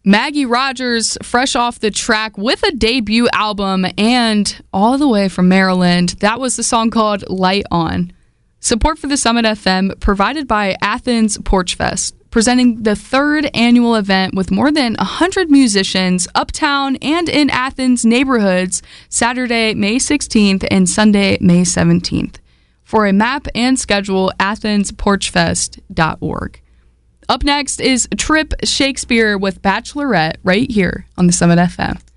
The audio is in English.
Maggie Rogers, fresh off the track with a debut album and all the way from Maryland. That was the song called Light On. Support for the Summit FM provided by Athens Porch Fest, presenting the third annual event with more than 100 musicians uptown and in Athens neighborhoods Saturday, May 16th and Sunday, May 17th. For a map and schedule, AthensPorchFest.org. Up next is Trip Shakespeare with Bachelorette right here on the Summit FM.